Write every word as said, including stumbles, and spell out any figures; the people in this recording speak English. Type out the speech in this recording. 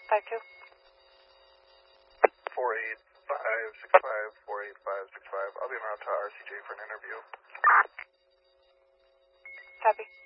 five two. four eight five six five, four eight five six five. I'll be en route to R C J for an interview. Copy.